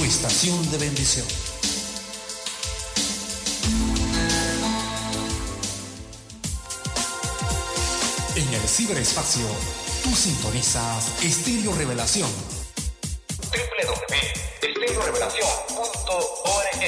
su estación de bendición. En el ciberespacio, tú sintonizas Estéreo Revelación. www.estereorevelacion.org.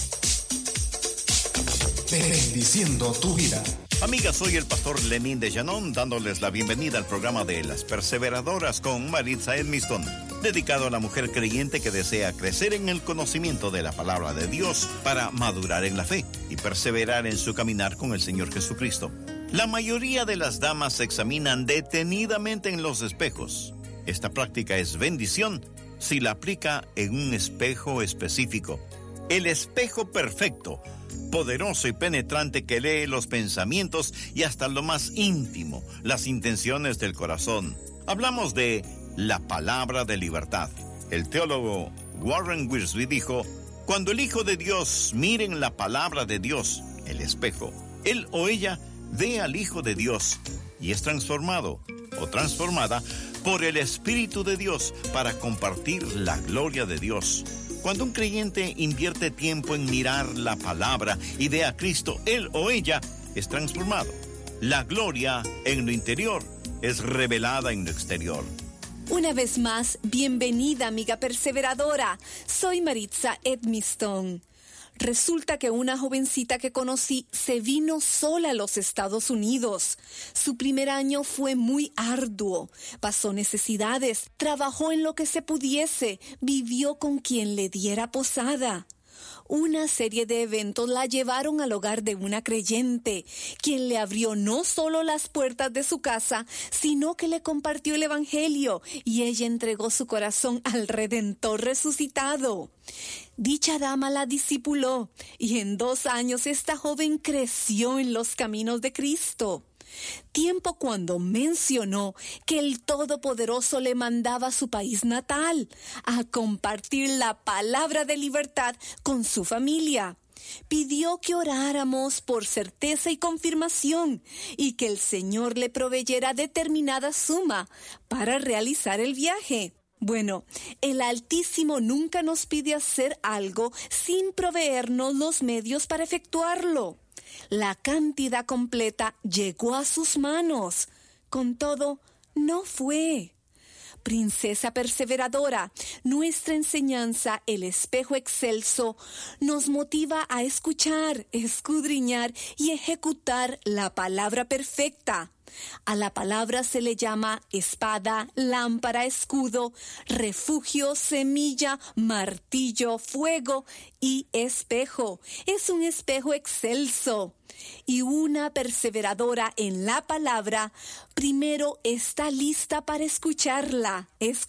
Bendiciendo tu vida. Amigas, soy el pastor Lenín de Llanón, dándoles la bienvenida al programa de Las Perseveradoras con Maritza Edmiston, dedicado a la mujer creyente que desea crecer en el conocimiento de la palabra de Dios para madurar en la fe y perseverar en su caminar con el Señor Jesucristo. La mayoría de las damas se examinan detenidamente en los espejos. Esta práctica es bendición si la aplica en un espejo específico. El espejo perfecto, poderoso y penetrante que lee los pensamientos y hasta lo más íntimo, las intenciones del corazón. Hablamos de la palabra de libertad. El teólogo Warren Wiersbe dijo: cuando el Hijo de Dios mire en la palabra de Dios, el espejo, él o ella ve al Hijo de Dios y es transformado o transformada por el Espíritu de Dios para compartir la gloria de Dios. Cuando un creyente invierte tiempo en mirar la palabra y ve a Cristo, él o ella es transformado. La gloria en lo interior es revelada en lo exterior. Una vez más, bienvenida, amiga perseveradora. Soy Maritza Edmiston. Resulta que una jovencita que conocí se vino sola a los Estados Unidos. Su primer año fue muy arduo. Pasó necesidades, trabajó en lo que se pudiese, vivió con quien le diera posada. Una serie de eventos la llevaron al hogar de una creyente, quien le abrió no solo las puertas de su casa, sino que le compartió el Evangelio y ella entregó su corazón al Redentor resucitado. Dicha dama la discipuló y en 2 años esta joven creció en los caminos de Cristo. Tiempo cuando mencionó que el Todopoderoso le mandaba a su país natal a compartir la palabra de libertad con su familia. Pidió que oráramos por certeza y confirmación y que el Señor le proveyera determinada suma para realizar el viaje. Bueno, el Altísimo nunca nos pide hacer algo sin proveernos los medios para efectuarlo. La cantidad completa llegó a sus manos. Con todo, no fue. Princesa perseveradora, nuestra enseñanza, el espejo excelso, nos motiva a escuchar, escudriñar y ejecutar la palabra perfecta. A la palabra se le llama espada, lámpara, escudo, refugio, semilla, martillo, fuego y espejo. Es un espejo excelso. Y una perseveradora en la palabra, primero está lista para escucharla.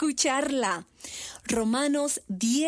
Romanos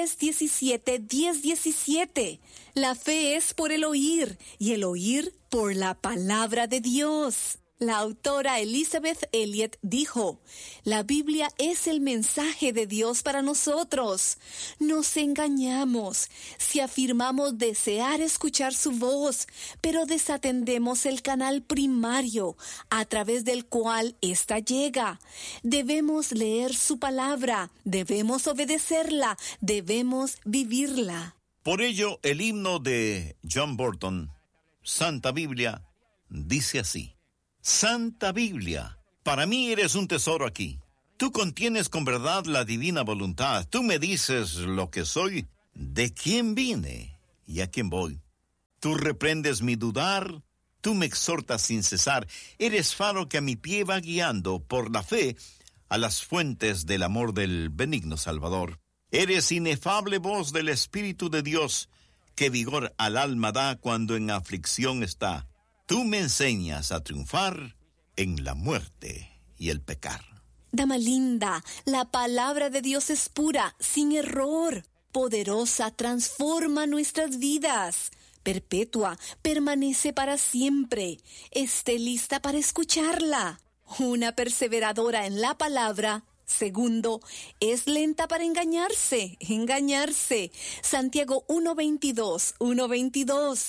10:17. La fe es por el oír y el oír por la palabra de Dios. La autora Elizabeth Elliot dijo: la Biblia es el mensaje de Dios para nosotros. Nos engañamos si afirmamos desear escuchar su voz, pero desatendemos el canal primario a través del cual ésta llega. Debemos leer su palabra, debemos obedecerla, debemos vivirla. Por ello, el himno de John Burton, Santa Biblia, dice así: Santa Biblia, para mí eres un tesoro aquí. Tú contienes con verdad la divina voluntad. Tú me dices lo que soy, de quién vine y a quién voy. Tú reprendes mi dudar, tú me exhortas sin cesar. Eres faro que a mi pie va guiando por la fe a las fuentes del amor del benigno Salvador. Eres inefable voz del Espíritu de Dios, que vigor al alma da cuando en aflicción está. Tú me enseñas a triunfar en la muerte y el pecar. Dama linda, la palabra de Dios es pura, sin error, poderosa, transforma nuestras vidas, perpetua, permanece para siempre. Esté lista para escucharla. Una perseveradora en la palabra. Segundo, es lenta para engañarse. Santiago 1:22.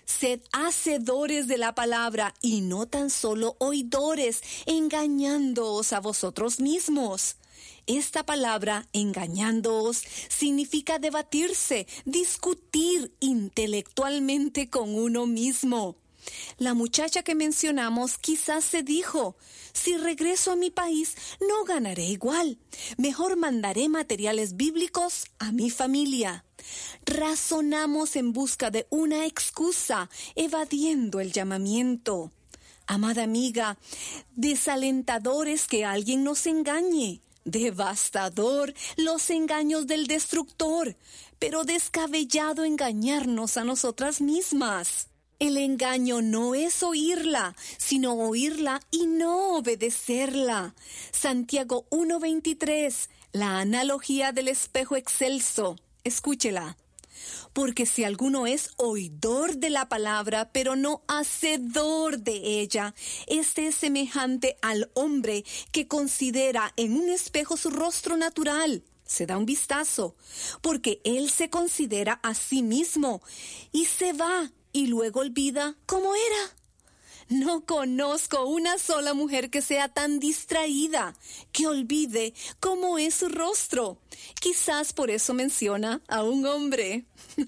Sed hacedores de la palabra y no tan solo oidores, engañándoos a vosotros mismos. Esta palabra, engañándoos, significa debatirse, discutir intelectualmente con uno mismo. La muchacha que mencionamos quizás se dijo: si regreso a mi país, no ganaré igual. Mejor mandaré materiales bíblicos a mi familia. Razonamos en busca de una excusa, evadiendo el llamamiento. Amada amiga, desalentador es que alguien nos engañe. Devastador los engaños del destructor, pero descabellado engañarnos a nosotras mismas. El engaño no es oírla, sino oírla y no obedecerla. Santiago 1:23, la analogía del espejo excelso. Escúchela. Porque si alguno es oidor de la palabra, pero no hacedor de ella, este es semejante al hombre que considera en un espejo su rostro natural. Se da un vistazo, porque él se considera a sí mismo y se va y luego olvida cómo era. No conozco una sola mujer que sea tan distraída, que olvide cómo es su rostro. Quizás por eso menciona a un hombre.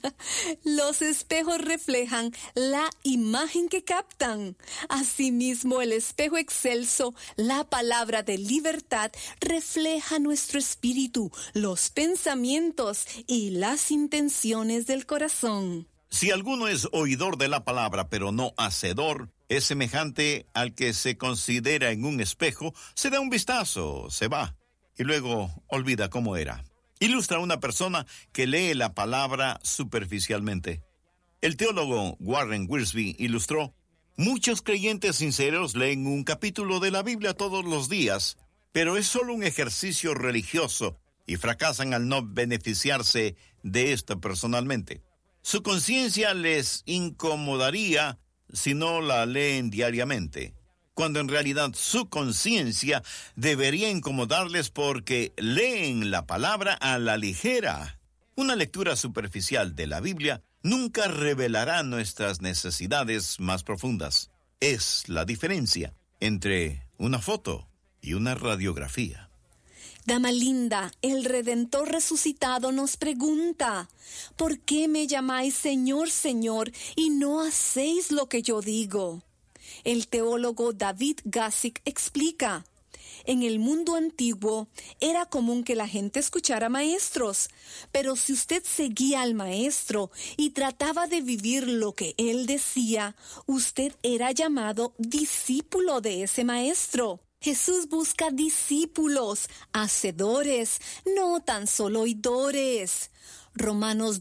Los espejos reflejan la imagen que captan. Asimismo, el espejo excelso, la palabra de libertad, refleja nuestro espíritu, los pensamientos y las intenciones del corazón. Si alguno es oidor de la palabra, pero no hacedor, es semejante al que se considera en un espejo, se da un vistazo, se va, y luego olvida cómo era. Ilustra a una persona que lee la palabra superficialmente. El teólogo Warren Wiersbe ilustró: muchos creyentes sinceros leen un capítulo de la Biblia todos los días, pero es solo un ejercicio religioso y fracasan al no beneficiarse de esto personalmente. Su conciencia les incomodaría si no la leen diariamente, cuando en realidad su conciencia debería incomodarles porque leen la palabra a la ligera. Una lectura superficial de la Biblia nunca revelará nuestras necesidades más profundas. Es la diferencia entre una foto y una radiografía. Dama linda, el Redentor resucitado nos pregunta: ¿por qué me llamáis Señor, Señor, y no hacéis lo que yo digo? El teólogo David Guzik explica: en el mundo antiguo era común que la gente escuchara maestros, pero si usted seguía al maestro y trataba de vivir lo que él decía, usted era llamado discípulo de ese maestro. Jesús busca discípulos, hacedores, no tan solo oidores. Romanos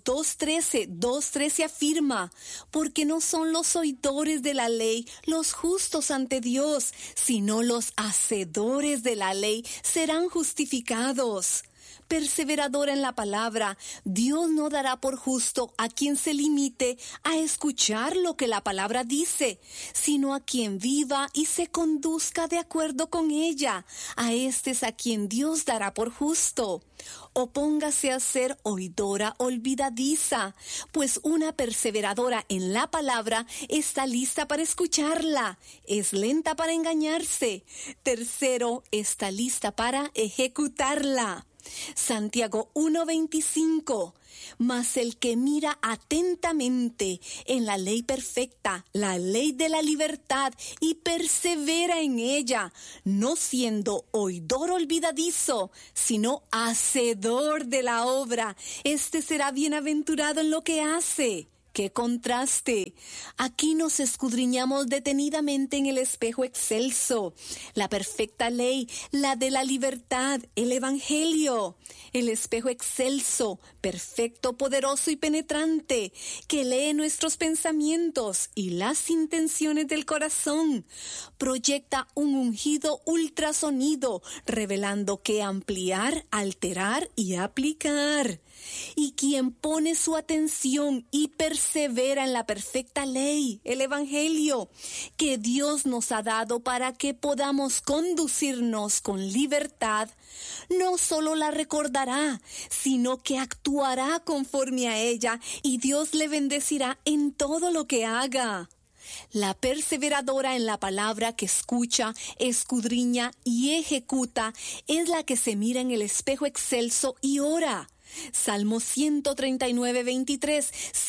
2:13 afirma: porque no son los oidores de la ley los justos ante Dios, sino los hacedores de la ley serán justificados. Perseveradora en la palabra, Dios no dará por justo a quien se limite a escuchar lo que la palabra dice, sino a quien viva y se conduzca de acuerdo con ella. A este es a quien Dios dará por justo. Opóngase a ser oidora olvidadiza, pues una perseveradora en la palabra está lista para escucharla, es lenta para engañarse. Tercero, está lista para ejecutarla. Santiago 1:25, mas el que mira atentamente en la ley perfecta, la ley de la libertad, y persevera en ella, no siendo oidor olvidadizo, sino hacedor de la obra, este será bienaventurado en lo que hace. ¡Qué contraste! Aquí nos escudriñamos detenidamente en el espejo excelso, la perfecta ley, la de la libertad, el Evangelio. El espejo excelso, perfecto, poderoso y penetrante, que lee nuestros pensamientos y las intenciones del corazón. Proyecta un ungido ultrasonido, revelando qué ampliar, alterar y aplicar. Y quien pone su atención y persevera persevera en la perfecta ley, el Evangelio, que Dios nos ha dado para que podamos conducirnos con libertad, no solo la recordará, sino que actuará conforme a ella y Dios le bendecirá en todo lo que haga. La perseveradora en la palabra que escucha, escudriña y ejecuta es la que se mira en el espejo excelso y ora. Salmo 139:23,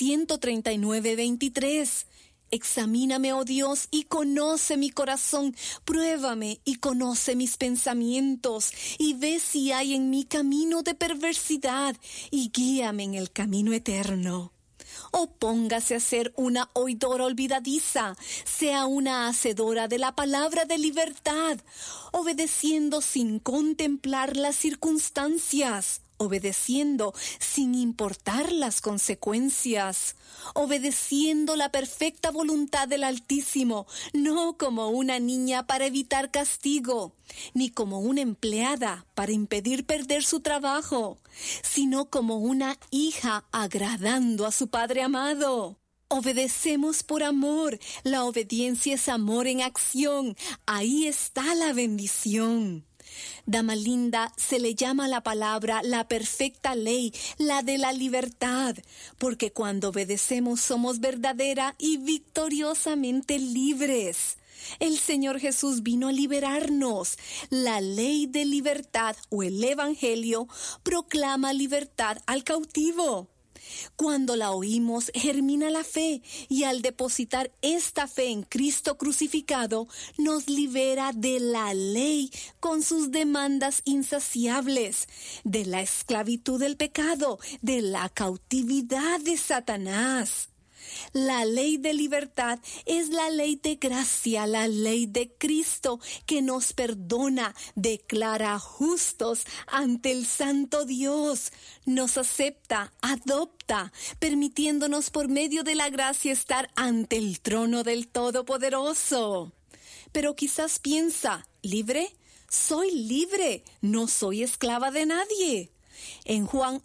139:23. Examíname, oh Dios, y conoce mi corazón. Pruébame y conoce mis pensamientos, y ve si hay en mí camino de perversidad, y guíame en el camino eterno. Póngase a ser una oidora olvidadiza, sea una hacedora de la palabra de libertad, obedeciendo sin contemplar las circunstancias, obedeciendo sin importar las consecuencias, obedeciendo la perfecta voluntad del Altísimo, no como una niña para evitar castigo, ni como una empleada para impedir perder su trabajo, sino como una hija agradando a su Padre amado. Obedecemos por amor. La obediencia es amor en acción. Ahí está la bendición. Dama linda, se le llama la palabra la perfecta ley, la de la libertad, porque cuando obedecemos somos verdadera y victoriosamente libres. El Señor Jesús vino a liberarnos. La ley de libertad o el Evangelio proclama libertad al cautivo. Cuando la oímos, germina la fe, y al depositar esta fe en Cristo crucificado, nos libera de la ley con sus demandas insaciables, de la esclavitud del pecado, de la cautividad de Satanás. La ley de libertad es la ley de gracia, la ley de Cristo que nos perdona, declara justos ante el Santo Dios, nos acepta, adopta, permitiéndonos por medio de la gracia estar ante el trono del Todopoderoso. Pero quizás piensa, ¿libre? Soy libre, no soy esclava de nadie. En Juan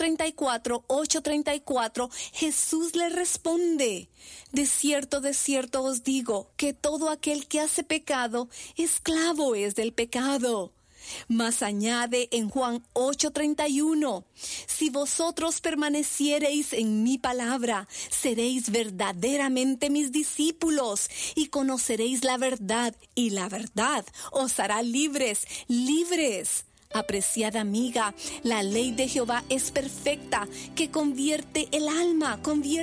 8:34, Jesús le responde: de cierto os digo, que todo aquel que hace pecado, esclavo es del pecado. Mas añade en Juan 8:31, si vosotros permaneciereis en mi palabra, seréis verdaderamente mis discípulos, y conoceréis la verdad, y la verdad os hará libres. Apreciada amiga, la ley de Jehová es perfecta, que convierte el alma.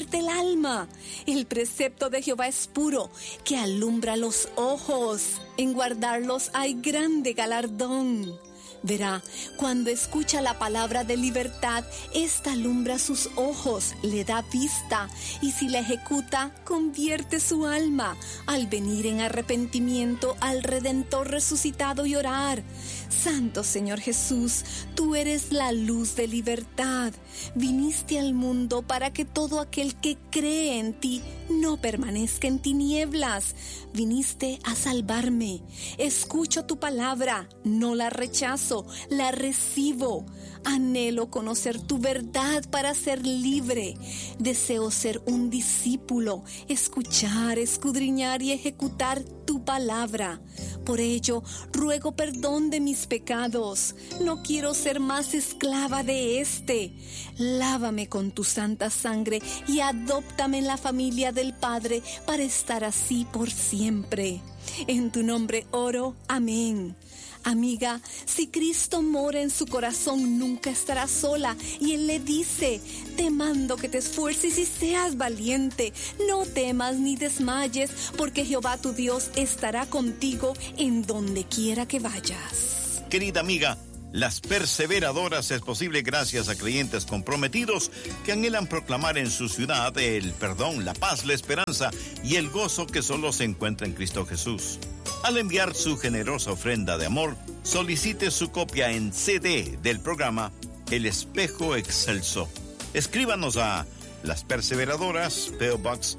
El precepto de Jehová es puro, que alumbra los ojos. En guardarlos hay grande galardón. Verá, cuando escucha la palabra de libertad, esta alumbra sus ojos, le da vista, y si la ejecuta, convierte su alma al venir en arrepentimiento al Redentor resucitado y orar: Santo Señor Jesús, tú eres la luz de libertad. Viniste al mundo para que todo aquel que cree en ti no permanezca en tinieblas. Viniste a salvarme. Escucho tu palabra, no la rechazo, la recibo. Anhelo conocer tu verdad para ser libre. Deseo ser un discípulo, escuchar, escudriñar y ejecutar tu palabra. Por ello, ruego perdón de mis pecados. No quiero ser más esclava de este. Lávame con tu santa sangre y adóptame en la familia del Padre para estar así por siempre. En tu nombre oro. Amén. Amiga, si Cristo mora en su corazón, nunca estará sola. Y Él le dice: te mando que te esfuerces y seas valiente. No temas ni desmayes, porque Jehová tu Dios estará contigo en donde quiera que vayas. Querida amiga, Las Perseveradoras es posible gracias a creyentes comprometidos que anhelan proclamar en su ciudad el perdón, la paz, la esperanza y el gozo que solo se encuentra en Cristo Jesús. Al enviar su generosa ofrenda de amor, solicite su copia en CD del programa El Espejo Excelso. Escríbanos a Las Perseveradoras, P.O. Box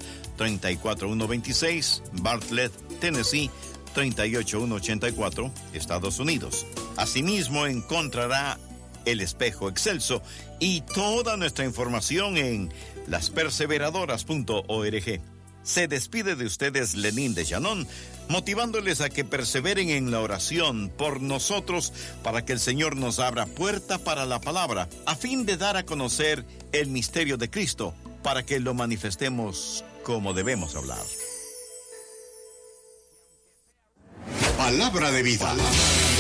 34126, Bartlett, Tennessee 38184, Estados Unidos. Asimismo encontrará El Espejo Excelso y toda nuestra información en lasperseveradoras.org. Se despide de ustedes Lenín de Llanón, motivándoles a que perseveren en la oración por nosotros para que el Señor nos abra puerta para la palabra, a fin de dar a conocer el misterio de Cristo, para que lo manifestemos como debemos hablar. Palabra de vida.